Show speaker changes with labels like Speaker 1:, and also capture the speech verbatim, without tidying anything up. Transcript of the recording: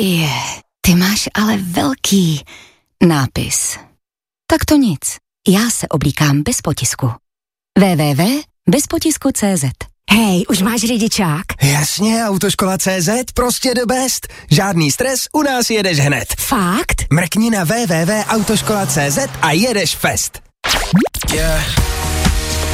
Speaker 1: Je, ty máš ale velký nápis. Tak to nic, já se oblíkám bez potisku. w w w tečka bez potisku tečka cé zet.
Speaker 2: Hej, už máš řidičák?
Speaker 3: Jasně, autoškola tečka cé zet, prostě the best. Žádný stres, u nás jedeš hned.
Speaker 2: Fakt?
Speaker 3: Mrkni na w w w tečka autoškola tečka cé zet a jedeš fest.
Speaker 4: Yeah.